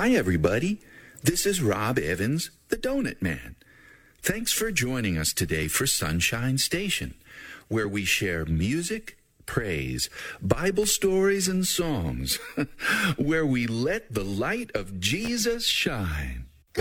Hi, everybody. This is Rob Evans, the Donut Man. Thanks for joining us today for Sunshine Station, where we share music, praise, Bible stories, and songs, where we let the light of Jesus shine.